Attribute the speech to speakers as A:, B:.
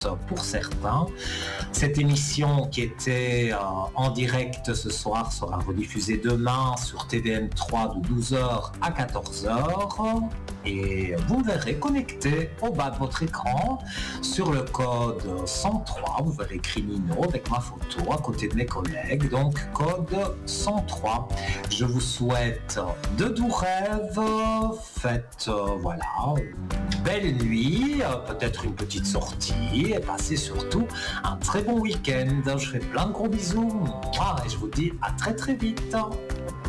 A: pour certains. Cette émission qui était en direct ce soir sera rediffusée demain sur TVM3 de 12h à 14h et vous me verrez connecté au bas de votre écran sur le code 103. Vous verrez écrit Nino avec ma photo à côté de mes collègues, donc code 103. Je vous souhaite de doux rêves, faites voilà, une belle nuit, peut-être une petite sortie et passez surtout un très bon week-end. Je fais plein de gros bisous et je vous dis à très très vite.